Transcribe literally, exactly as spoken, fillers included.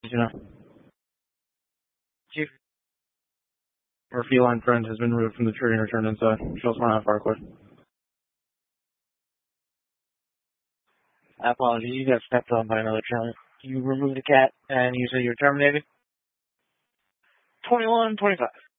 You know, Chief, our feline friend has been removed from the tree and returned inside. Shows one out fire quick. Apologies, you got stepped on by another giant. You removed the cat, and you say you're terminated? twenty-one, twenty-five.